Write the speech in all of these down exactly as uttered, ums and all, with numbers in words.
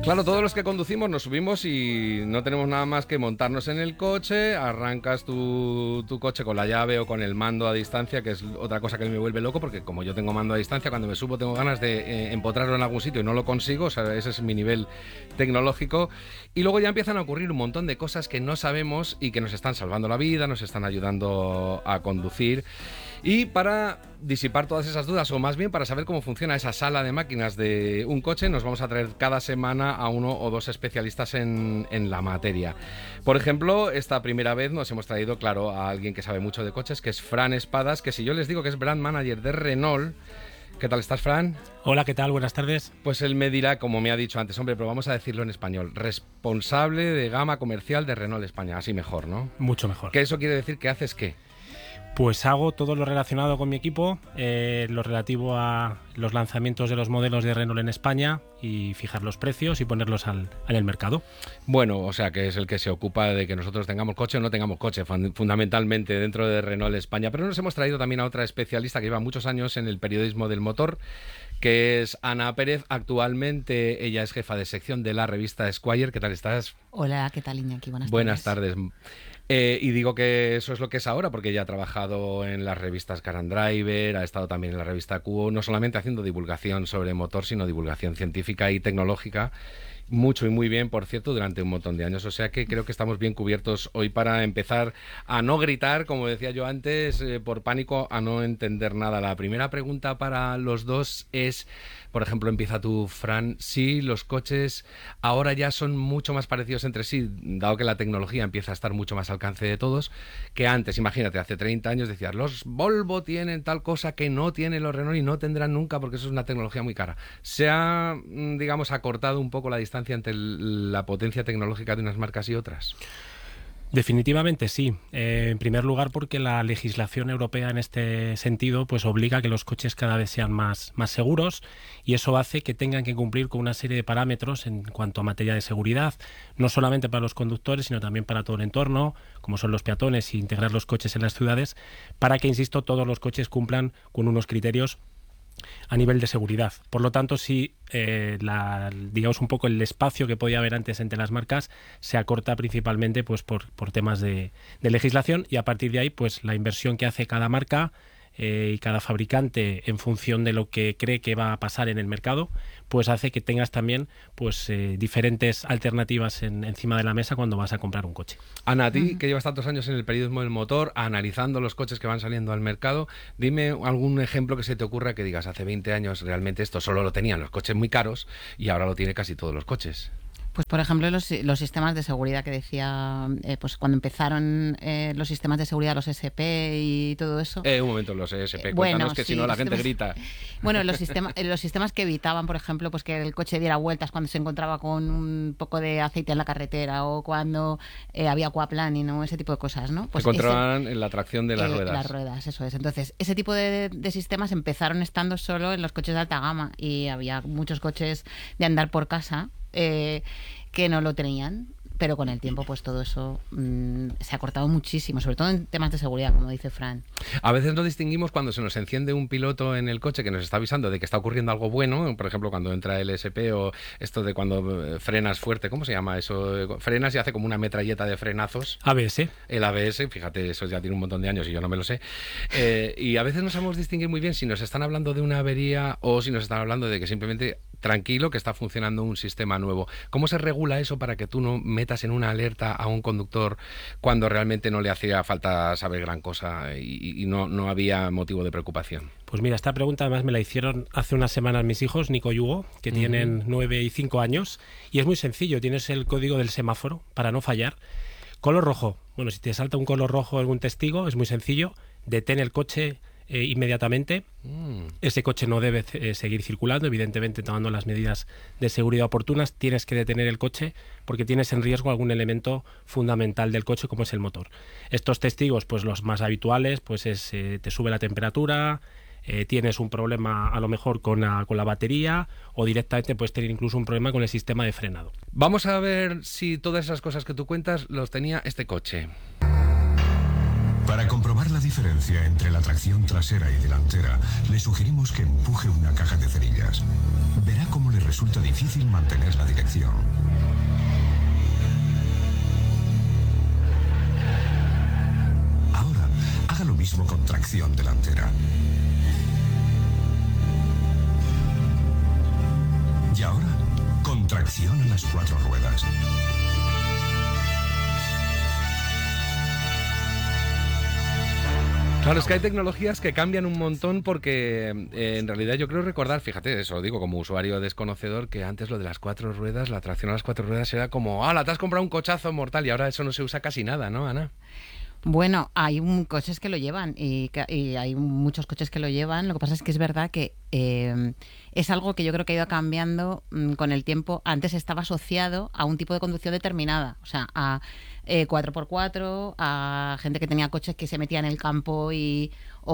Claro, todos los que conducimos nos subimos y no tenemos nada más que montarnos en el coche, arrancas tu, tu coche con la llave o con el mando a distancia, que es otra cosa que me vuelve loco, porque como yo tengo mando a distancia, cuando me subo tengo ganas de eh, empotrarlo en algún sitio y no lo consigo, o sea, ese es mi nivel tecnológico. Y luego ya empiezan a ocurrir un montón de cosas que no sabemos y que nos están salvando la vida, nos están ayudando a conducir. Y para disipar todas esas dudas, o más bien para saber cómo funciona esa sala de máquinas de un coche, nos vamos a traer cada semana a uno o dos especialistas en, en la materia. Por ejemplo, esta primera vez nos hemos traído, claro, a alguien que sabe mucho de coches, que es Fran Espadas, que si yo les digo que es Brand Manager de Renault... ¿Qué tal estás, Fran? Hola, ¿qué tal? Buenas tardes. Pues él me dirá, como me ha dicho antes, hombre, pero vamos a decirlo en español, responsable de gama comercial de Renault España, así mejor, ¿no? Mucho mejor. ¿Que eso quiere decir que haces qué? Pues hago todo lo relacionado con mi equipo, eh, lo relativo a los lanzamientos de los modelos de Renault en España y fijar los precios y ponerlos al, en el mercado. Bueno, o sea que es el que se ocupa de que nosotros tengamos coche o no tengamos coche, fundamentalmente dentro de Renault España. Pero nos hemos traído también a otra especialista que lleva muchos años en el periodismo del motor, que es Ana Pérez. Actualmente ella es jefa de sección de la revista Esquire. ¿Qué tal estás? Hola, ¿qué tal, Iñaki? Buenas, Buenas tardes. tardes. Eh, y digo que eso es lo que es ahora, porque ella ha trabajado en las revistas Car and Driver, ha estado también en la revista Q O, no solamente haciendo divulgación sobre motor, sino divulgación científica y tecnológica. Mucho y muy bien, por cierto, durante un montón de años. O sea que creo que estamos bien cubiertos hoy para empezar a no gritar, como decía yo antes, eh, por pánico, a no entender nada. La primera pregunta para los dos es, por ejemplo, empieza tú, Fran, si los coches ahora ya son mucho más parecidos entre sí, dado que la tecnología empieza a estar mucho más al alcance de todos, que antes. Imagínate, hace treinta años decías, los Volvo tienen tal cosa que no tienen los Renault y no tendrán nunca porque eso es una tecnología muy cara. Se ha, digamos, acortado un poco la distancia entre la potencia tecnológica de unas marcas y otras. Definitivamente sí. Eh, en primer lugar porque la legislación europea en este sentido pues obliga a que los coches cada vez sean más, más seguros, y eso hace que tengan que cumplir con una serie de parámetros en cuanto a materia de seguridad, no solamente para los conductores sino también para todo el entorno, como son los peatones, e integrar los coches en las ciudades, para que, insisto, todos los coches cumplan con unos criterios a nivel de seguridad. Por lo tanto, sí, eh, la, digamos un poco el espacio que podía haber antes entre las marcas se acorta principalmente pues por, por temas de, de legislación, y a partir de ahí pues la inversión que hace cada marca eh, y cada fabricante en función de lo que cree que va a pasar en el mercado, pues hace que tengas también pues eh, diferentes alternativas en, encima de la mesa cuando vas a comprar un coche. Ana, a ti, que llevas tantos años en el periodismo del motor, analizando los coches que van saliendo al mercado, dime algún ejemplo que se te ocurra que digas, hace veinte años realmente esto solo lo tenían los coches muy caros y ahora lo tiene casi todos los coches. Pues, por ejemplo, los, los sistemas de seguridad que decía, eh, pues cuando empezaron eh, los sistemas de seguridad, los E S P y todo eso. Eh, un momento, los E S P, Eh, cuéntanos bueno, que sí, si no la gente sistemas, grita. Bueno, los, sistema, los sistemas que evitaban, por ejemplo, pues que el coche diera vueltas cuando se encontraba con un poco de aceite en la carretera, o cuando eh, había aquaplaning, ¿no? Ese tipo de cosas, ¿no? Pues se controlaban en la tracción de las el, ruedas. Las ruedas, eso es. Entonces, ese tipo de, de sistemas empezaron estando solo en los coches de alta gama, y había muchos coches de andar por casa eh, que no lo tenían, pero con el tiempo pues todo eso mmm, se ha cortado muchísimo, sobre todo en temas de seguridad, como dice Fran. A veces no distinguimos cuando se nos enciende un piloto en el coche que nos está avisando de que está ocurriendo algo bueno, por ejemplo cuando entra el E S P, o esto de cuando frenas fuerte, ¿cómo se llama eso? Frenas y hace como una metralleta de frenazos. A B S. El A B S, fíjate, eso ya tiene un montón de años y yo no me lo sé. Eh, y a veces no sabemos distinguir muy bien si nos están hablando de una avería o si nos están hablando de que simplemente tranquilo, que está funcionando un sistema nuevo. ¿Cómo se regula eso para que tú no metas en una alerta a un conductor cuando realmente no le hacía falta saber gran cosa y, y no, no había motivo de preocupación? Pues mira, esta pregunta además me la hicieron hace unas semanas mis hijos, Nico y Hugo, que uh-huh. tienen nueve y cinco años, y es muy sencillo. Tienes el código del semáforo para no fallar. Color rojo. Bueno, si te salta un color rojo algún testigo, es muy sencillo. Detén el coche Eh, inmediatamente. Mm. Ese coche no debe eh, seguir circulando, evidentemente tomando las medidas de seguridad oportunas. Tienes que detener el coche porque tienes en riesgo algún elemento fundamental del coche, como es el motor. Estos testigos, pues los más habituales, pues es eh, te sube la temperatura, eh, tienes un problema a lo mejor con la, con la batería, o directamente puedes tener incluso un problema con el sistema de frenado. Vamos a ver si todas esas cosas que tú cuentas los tenía este coche. Para comprobar la diferencia entre la tracción trasera y delantera, le sugerimos que empuje una caja de cerillas. Verá cómo le resulta difícil mantener la dirección. Ahora, haga lo mismo con tracción delantera. Y ahora, con tracción a las cuatro ruedas. Claro, es que hay tecnologías que cambian un montón porque eh, en realidad yo creo recordar, fíjate, eso lo digo como usuario desconocedor, que antes lo de las cuatro ruedas, la tracción a las cuatro ruedas era como, ¡hala, te has comprado un cochazo mortal! Y ahora eso no se usa casi nada, ¿no, Ana? Bueno, hay un, coches que lo llevan y, y hay muchos coches que lo llevan. Lo que pasa es que es verdad que eh, es algo que yo creo que ha ido cambiando mmm, con el tiempo. Antes estaba asociado a un tipo de conducción determinada, o sea, a eh, cuatro por cuatro, a gente que tenía coches que se metía en el campo y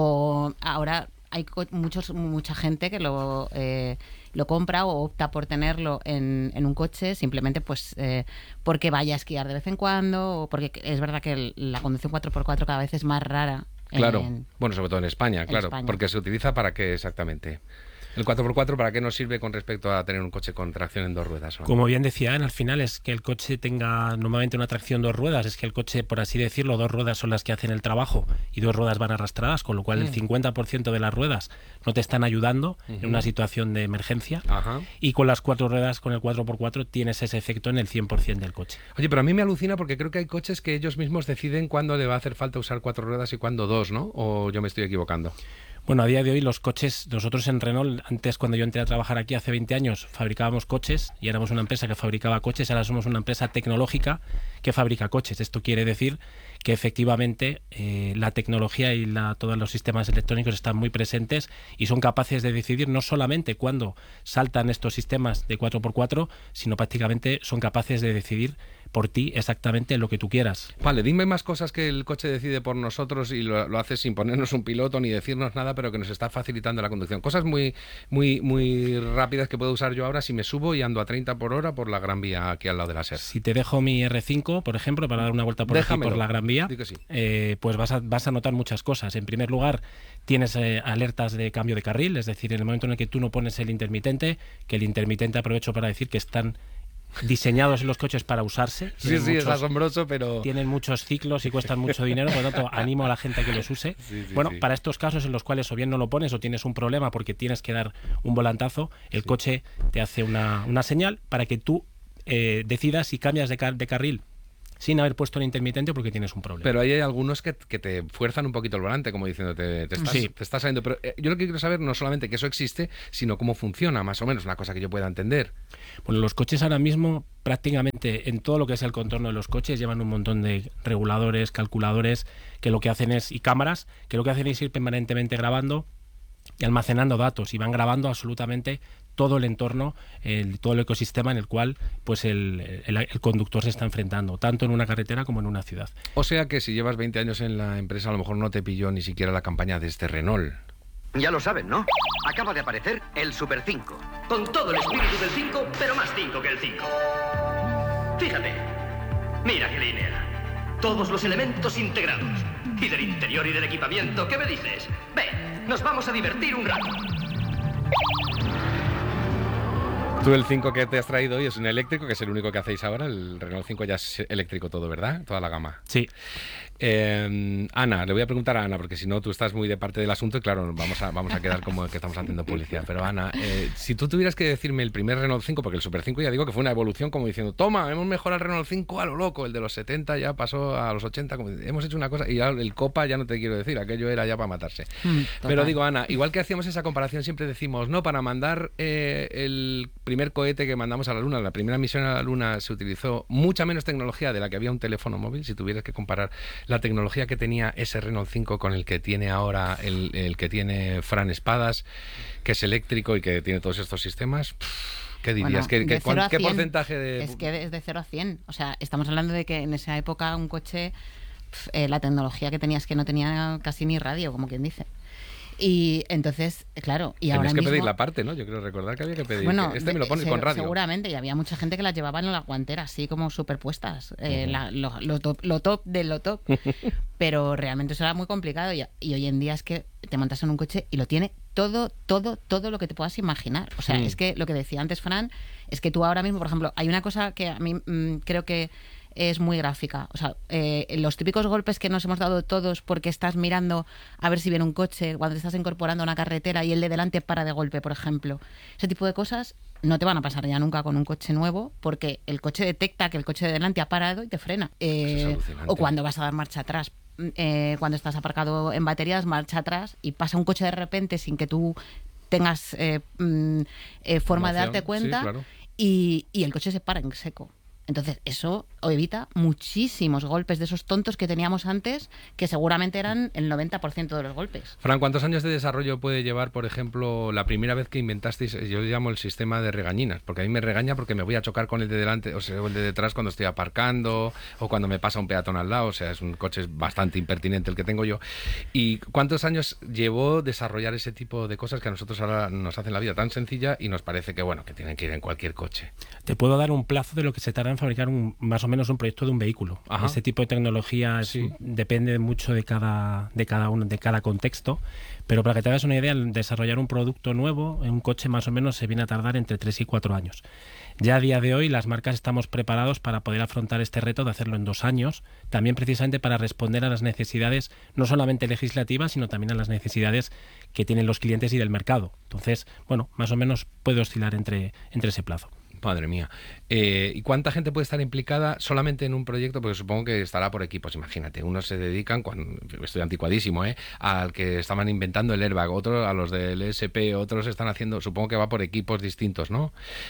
o ahora hay co- muchos mucha gente que lo eh, lo compra o opta por tenerlo en, en un coche simplemente pues eh, porque vaya a esquiar de vez en cuando o porque es verdad que el, la conducción cuatro por cuatro cada vez es más rara. Claro, en, bueno, sobre todo en España, en claro, España. porque se utiliza para qué exactamente. ¿El cuatro por cuatro para qué nos sirve con respecto a tener un coche con tracción en dos ruedas? ¿No? Como bien decía Ana, al final es que el coche tenga normalmente una tracción dos ruedas, es que el coche, por así decirlo, dos ruedas son las que hacen el trabajo y dos ruedas van arrastradas, con lo cual Mm. el cincuenta por ciento de las ruedas no te están ayudando Uh-huh. en una situación de emergencia. Ajá. Y con las cuatro ruedas, con el cuatro por cuatro, tienes ese efecto en el cien por ciento del coche. Oye, pero a mí me alucina porque creo que hay coches que ellos mismos deciden cuándo le va a hacer falta usar cuatro ruedas y cuándo dos, ¿no? ¿O yo me estoy equivocando? Bueno, a día de hoy los coches, nosotros en Renault, antes cuando yo entré a trabajar aquí hace veinte años, fabricábamos coches y éramos una empresa que fabricaba coches, ahora somos una empresa tecnológica que fabrica coches. Esto quiere decir que efectivamente eh, la tecnología y la, todos los sistemas electrónicos están muy presentes y son capaces de decidir no solamente cuándo saltan estos sistemas de cuatro por cuatro, sino prácticamente son capaces de decidir por ti exactamente lo que tú quieras. Vale, dime más cosas que el coche decide por nosotros y lo, lo hace sin ponernos un piloto ni decirnos nada, pero que nos está facilitando la conducción. Cosas muy, muy, muy rápidas que puedo usar yo ahora si me subo y ando a treinta por hora por la Gran Vía aquí al lado de la SER. Si te dejo mi R cinco, por ejemplo, para dar una vuelta por aquí por la Gran Vía, Di que sí. eh, pues vas a, vas a notar muchas cosas. En primer lugar, tienes eh, alertas de cambio de carril, es decir, en el momento en el que tú no pones el intermitente, que el intermitente aprovecho para decir que están diseñados en los coches para usarse. Sí, Tienen sí, muchos, es asombroso, pero... Tienen muchos ciclos y cuestan mucho dinero, por lo tanto, animo a la gente a que los use. Sí, sí, bueno, sí. para estos casos en los cuales o bien no lo pones o tienes un problema porque tienes que dar un volantazo, el Sí. coche te hace una, una señal para que tú eh, decidas si cambias de, car de carril sin haber puesto el intermitente porque tienes un problema. Pero ahí hay algunos que, que te fuerzan un poquito el volante, como diciendo, te, te, estás, Sí. te estás saliendo. Pero eh, yo lo que quiero saber no solamente que eso existe, sino cómo funciona, más o menos, una cosa que yo pueda entender. Bueno, los coches ahora mismo prácticamente en todo lo que es el contorno de los coches llevan un montón de reguladores, calculadores, que lo que hacen es, y cámaras, que lo que hacen es ir permanentemente grabando y almacenando datos y van grabando absolutamente todo el entorno, el, todo el ecosistema en el cual pues el, el, el conductor se está enfrentando, tanto en una carretera como en una ciudad. O sea que si llevas veinte años en la empresa, a lo mejor no te pilló ni siquiera la campaña de este Renault. Ya lo saben, ¿no? Acaba de aparecer el Super cinco. Con todo el espíritu del cinco, pero más cinco que el cinco. Fíjate. Mira qué línea. Todos los elementos integrados. Y del interior y del equipamiento, ¿qué me dices? Ven, nos vamos a divertir un rato. Tú el cinco que te has traído hoy es un eléctrico, que es el único que hacéis ahora. El Renault cinco ya es eléctrico todo, ¿verdad? Toda la gama. Sí. Eh, Ana, le voy a preguntar a Ana, porque si no tú estás muy de parte del asunto y claro, vamos a, vamos a quedar como que estamos haciendo publicidad. Pero Ana, eh, si tú tuvieras que decirme el primer Renault cinco, porque el Super cinco ya digo que fue una evolución como diciendo, toma, hemos mejorado el Renault cinco a lo loco, el de los setenta ya pasó a los ochenta, como, hemos hecho una cosa, y ya el Copa ya no te quiero decir, aquello era ya para matarse. Mm, Pero digo, Ana, igual que hacíamos esa comparación, siempre decimos, no, para mandar eh, el primer cohete que mandamos a la Luna, la primera misión a la Luna se utilizó mucha menos tecnología de la que había un teléfono móvil. Si tuvieras que comparar la tecnología que tenía ese Renault cinco con el que tiene ahora el, el que tiene Fran Espadas, que es eléctrico y que tiene todos estos sistemas, pff, ¿qué dirías? Bueno, ¿Qué, de qué, cero a ¿Qué cien, porcentaje de...? Es que es de cero a cien. O sea, estamos hablando de que en esa época un coche, pf, eh, la tecnología que tenías que no tenía casi ni radio, como quien dice. Y entonces, claro, y Tenías ahora que mismo... pedir la parte, ¿no? Yo creo recordar que había que pedir. Bueno, este me lo pone se- con radio. seguramente, y había mucha gente que las llevaba en la guantera, así como superpuestas, eh, Ujú. la- lo, lo top, lo top de lo top. Pero realmente eso era muy complicado y, y hoy en día es que te montas en un coche y lo tiene todo, todo, todo lo que te puedas imaginar. O sea, Mm. es que lo que decía antes Fran, es que tú ahora mismo, por ejemplo, hay una cosa que a mí mm, creo que es muy gráfica. O sea, eh, los típicos golpes que nos hemos dado todos porque estás mirando a ver si viene un coche, cuando te estás incorporando a una carretera y el de delante para de golpe, por ejemplo. Ese tipo de cosas no te van a pasar ya nunca con un coche nuevo porque el coche detecta que el coche de delante ha parado y te frena. Eh, alucinante. o cuando vas a dar marcha atrás. Eh, cuando estás aparcado en baterías, marcha atrás y pasa un coche de repente sin que tú tengas eh, mm, eh, forma de Noción, darte cuenta sí, claro. y, y el coche se para en seco. Entonces, eso evita muchísimos golpes de esos tontos que teníamos antes, que seguramente eran el noventa por ciento de los golpes. Fran, ¿cuántos años de desarrollo puede llevar, por ejemplo, la primera vez que inventasteis, yo le llamo el sistema de regañinas? Porque a mí me regaña porque me voy a chocar con el de delante, o sea, el de detrás cuando estoy aparcando, o cuando me pasa un peatón al lado, o sea, es un coche bastante impertinente el que tengo yo. ¿Y cuántos años llevó desarrollar ese tipo de cosas que a nosotros ahora nos hacen la vida tan sencilla y nos parece que, bueno, que tienen que ir en cualquier coche? Te puedo dar un plazo de lo que se tarda en fabricar un, más o menos un proyecto de un vehículo. Ajá. Este tipo de tecnología es- Sí. depende mucho de cada, de cada uno, de cada contexto, pero para que te hagas una idea, el desarrollar un producto nuevo en un coche más o menos se viene a tardar entre tres y cuatro años. Ya a día de hoy las marcas estamos preparados para poder afrontar este reto de hacerlo en dos años, también precisamente para responder a las necesidades no solamente legislativas, sino también a las necesidades que tienen los clientes y del mercado. Entonces, bueno, más o menos puede oscilar entre, entre ese plazo. Madre mía. Eh, ¿Y cuánta gente puede estar implicada solamente en un proyecto? Porque supongo que estará por equipos, imagínate. Unos se dedican, cuando, estoy anticuadísimo, ¿eh? al que estaban inventando el airbag, otros a los del E S P, otros están haciendo, supongo que va por equipos distintos, ¿no?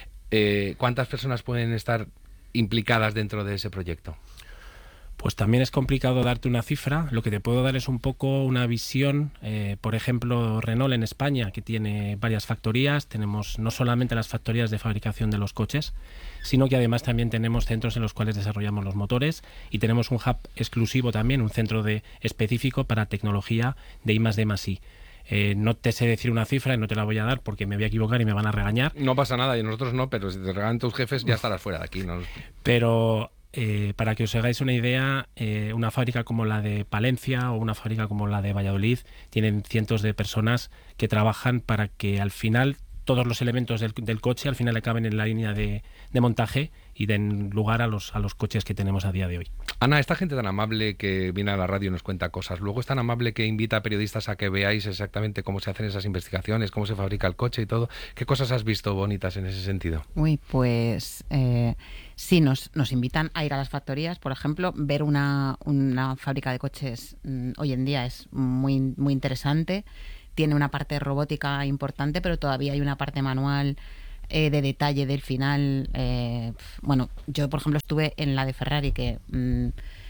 Eh, ¿Cuántas personas pueden estar implicadas dentro de ese proyecto? Pues también es complicado darte una cifra. Lo que te puedo dar es un poco una visión. Eh, por ejemplo, Renault en España, que tiene varias factorías. Tenemos no solamente las factorías de fabricación de los coches, sino que además también tenemos centros en los cuales desarrollamos los motores y tenemos un hub exclusivo también, un centro de específico para tecnología de I más D más I. Eh, no te sé decir una cifra y no te la voy a dar porque me voy a equivocar y me van a regañar. No pasa nada, y nosotros no, pero si te regalan tus jefes ya estarás fuera de aquí, ¿no? Pero eh, para que os hagáis una idea, eh, una fábrica como la de Palencia o una fábrica como la de Valladolid tienen cientos de personas que trabajan para que al final todos los elementos del, del coche al final acaben en la línea de, de montaje y den lugar a los, a los coches que tenemos a día de hoy. Ana, esta gente tan amable que viene a la radio y nos cuenta cosas, luego es tan amable que invita a periodistas a que veáis exactamente cómo se hacen esas investigaciones, cómo se fabrica el coche y todo. ¿Qué cosas has visto bonitas en ese sentido? Uy, pues eh, sí, nos, nos invitan a ir a las factorías, por ejemplo, ver una, una fábrica de coches mm, hoy en día es muy, muy interesante. Tiene una parte robótica importante, pero todavía hay una parte manual eh, de detalle del final. Eh, bueno, yo, por ejemplo, estuve en la de Ferrari, que, mm,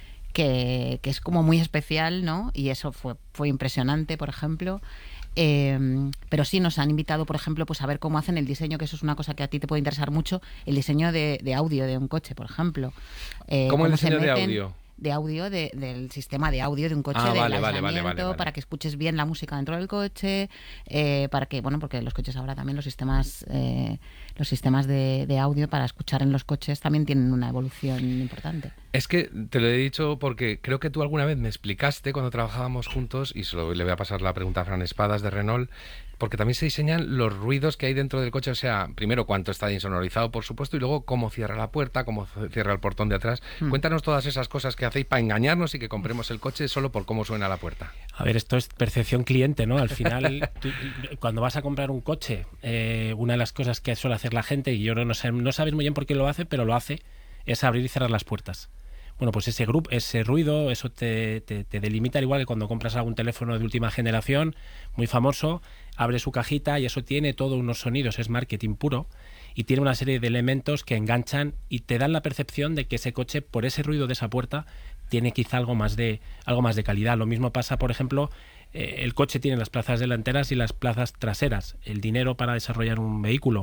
que, que es como muy especial, ¿no? Y eso fue, fue impresionante, por ejemplo. Eh, pero sí nos han invitado, por ejemplo, pues a ver cómo hacen el diseño, que eso es una cosa que a ti te puede interesar mucho, el diseño de, de audio de un coche, por ejemplo. Eh, ¿Cómo el cómo se diseño de meten- audio? de audio de- del sistema de audio de un coche, Ah, del vale, vale, vale, aislamiento, vale, vale. para que escuches bien la música dentro del coche, eh, para que, bueno, porque los coches ahora también los sistemas eh, los sistemas de, de audio para escuchar en los coches también tienen una evolución importante. Es que te lo he dicho porque creo que tú alguna vez me explicaste cuando trabajábamos juntos, y solo le voy a pasar la pregunta a Fran Espadas de Renault, porque también se diseñan los ruidos que hay dentro del coche, o sea, primero cuánto está insonorizado, por supuesto, y luego cómo cierra la puerta, cómo cierra el portón de atrás. Mm. Cuéntanos todas esas cosas que hacéis para engañarnos y que compremos el coche solo por cómo suena la puerta. A ver, esto es percepción cliente, ¿no? Al final, tú, cuando vas a comprar un coche, eh, una de las cosas que suele hacer la gente, y yo no, sé, no sabes muy bien por qué lo hace, pero lo hace, es abrir y cerrar las puertas. Bueno, pues ese grupo, ese ruido, eso te, te, te delimita, al igual que cuando compras algún teléfono de última generación, muy famoso, abre su cajita y eso tiene todos unos sonidos, es marketing puro, y tiene una serie de elementos que enganchan y te dan la percepción de que ese coche, por ese ruido de esa puerta, tiene quizá algo más de, algo más de calidad. Lo mismo pasa, por ejemplo, eh, el coche tiene las plazas delanteras y las plazas traseras. El dinero para desarrollar un vehículo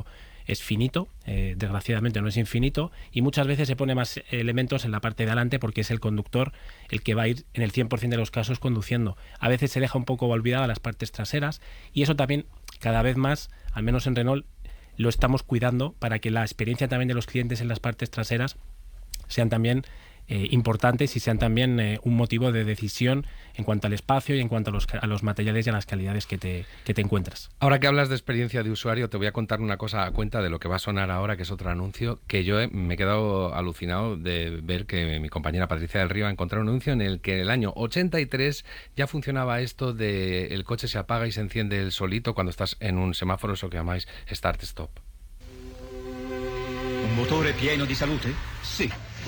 es finito, eh, desgraciadamente no es infinito, y muchas veces se pone más elementos en la parte de adelante porque es el conductor el que va a ir en el cien por ciento de los casos conduciendo. A veces se deja un poco olvidada las partes traseras y eso también cada vez más, al menos en Renault, lo estamos cuidando para que la experiencia también de los clientes en las partes traseras sean también eh, importantes y sean también eh, un motivo de decisión en cuanto al espacio y en cuanto a los, a los materiales y a las calidades que te, que te encuentras. Ahora que hablas de experiencia de usuario, te voy a contar una cosa a cuenta de lo que va a sonar ahora, que es otro anuncio, que yo he, me he quedado alucinado de ver que mi compañera Patricia del Río ha encontrado un anuncio en el que en el año ochenta y tres ya funcionaba esto de el coche se apaga y se enciende el solito cuando estás en un semáforo, eso que llamáis start-stop. Un motore pieno di salute? Sì.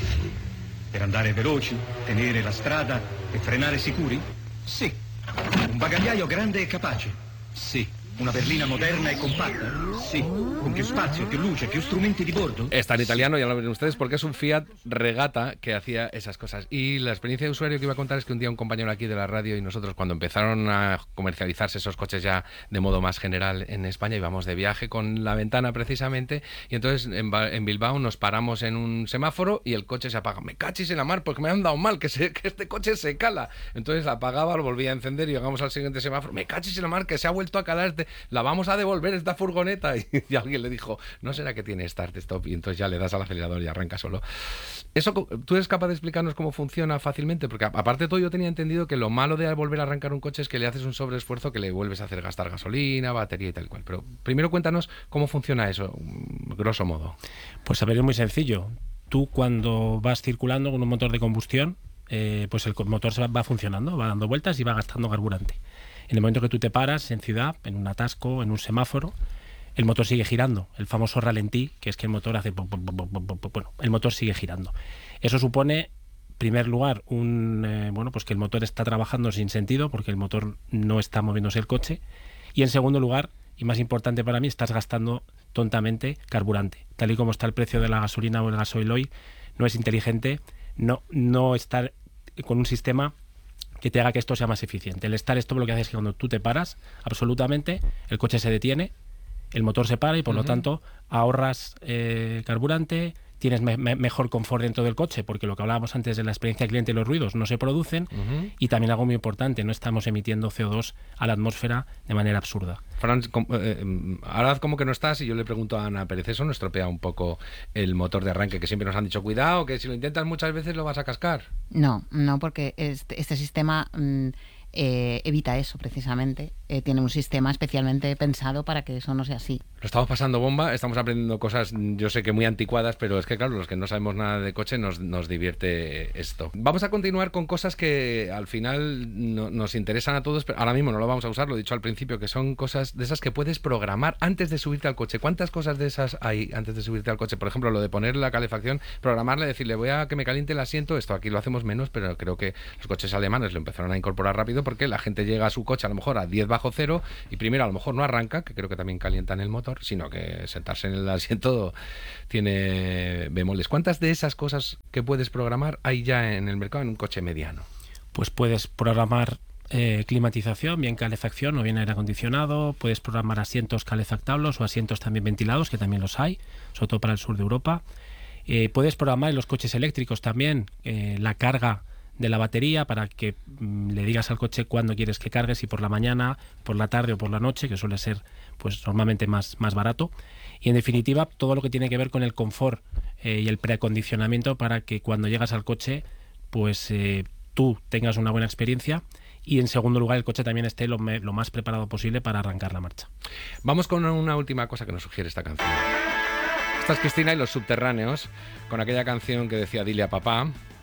Per andare veloci, tenere la strada e frenare sicuri? Sì. Un bagagliaio grande e capace? Sì. Una berlina moderna e compatta? Sí. Con più spazio, più luce, più strumenti di bordo? Está en italiano, ya lo ven ustedes, porque es un Fiat Regata que hacía esas cosas. Y la experiencia de usuario que iba a contar es que un día un compañero aquí de la radio y nosotros, cuando empezaron a comercializarse esos coches ya de modo más general en España, íbamos de viaje con La Ventana precisamente, y entonces en, en Bilbao nos paramos en un semáforo y el coche se apaga. Me cachis en la mar porque me han dado mal, que, se, que este coche se cala. Entonces la apagaba, lo volvía a encender y llegamos al siguiente semáforo. Me cachis en la mar que se ha vuelto a calar este... La vamos a devolver esta furgoneta. Y, y alguien le dijo, ¿no será que tiene start-stop? Y entonces ya le das al acelerador y arranca solo. Eso, ¿tú eres capaz de explicarnos cómo funciona fácilmente? Porque aparte de todo, yo tenía entendido que lo malo de volver a arrancar un coche es que le haces un sobreesfuerzo que le vuelves a hacer gastar gasolina, batería y tal cual. Pero primero cuéntanos cómo funciona eso, grosso modo. Pues a ver, es muy sencillo. Tú cuando vas circulando con un motor de combustión, eh, pues el motor se va, va funcionando, va dando vueltas y va gastando carburante. En el momento que tú te paras en ciudad, en un atasco, en un semáforo, el motor sigue girando. El famoso ralentí, que es que el motor hace... Bueno, el motor sigue girando. Eso supone, en primer lugar, un eh, bueno, pues que el motor está trabajando sin sentido, porque el motor no está moviéndose el coche. Y en segundo lugar, y más importante para mí, estás gastando tontamente carburante. Tal y como está el precio de la gasolina o el gasoil hoy, no es inteligente no, no estar con un sistema que te haga que esto sea más eficiente. El start stop lo que hace es que cuando tú te paras, absolutamente, el coche se detiene, el motor se para y por uh-huh. lo tanto ahorras eh, carburante, tienes me- me- mejor confort dentro del coche, porque lo que hablábamos antes de la experiencia cliente, los ruidos no se producen, uh-huh. y también algo muy importante, no estamos emitiendo C O dos a la atmósfera de manera absurda. Fran, eh, ahora como que no estás y yo le pregunto a Ana Pérez, ¿eso no estropea un poco el motor de arranque? Que siempre nos han dicho, cuidado, que si lo intentas muchas veces lo vas a cascar. No, no, porque este, este sistema mmm, eh, evita eso precisamente. Eh, tiene un sistema especialmente pensado para que eso no sea así. Lo estamos pasando bomba, estamos aprendiendo cosas, yo sé que muy anticuadas, pero es que claro, los que no sabemos nada de coche nos, nos divierte esto. Vamos a continuar con cosas que al final no, nos interesan a todos, pero ahora mismo no lo vamos a usar, lo he dicho al principio, que son cosas de esas que puedes programar antes de subirte al coche. ¿Cuántas cosas de esas hay antes de subirte al coche? Por ejemplo, lo de poner la calefacción, programarle, decirle, voy a que me caliente el asiento, esto aquí lo hacemos menos, pero creo que los coches alemanes lo empezaron a incorporar rápido porque la gente llega a su coche a lo mejor a diez bajo cero y primero a lo mejor no arranca, que creo que también calientan el motor, sino que sentarse en el asiento tiene bemoles. ¿Cuántas de esas cosas que puedes programar hay ya en el mercado en un coche mediano? Pues puedes programar eh, climatización, bien calefacción o bien aire acondicionado, puedes programar asientos calefactables o asientos también ventilados, que también los hay, sobre todo para el sur de Europa. Eh, puedes programar en los coches eléctricos también eh, la carga de la batería para que mmm, le digas al coche cuándo quieres que cargue, si por la mañana, por la tarde o por la noche, que suele ser pues normalmente más, más barato. Y en definitiva todo lo que tiene que ver con el confort eh, y el preacondicionamiento para que cuando llegas al coche pues eh, tú tengas una buena experiencia y en segundo lugar el coche también esté lo, me, lo más preparado posible para arrancar la marcha. Vamos con una última cosa que nos sugiere esta canción. Esta es Cristina y los Subterráneos, con aquella canción que decía Dile a papá.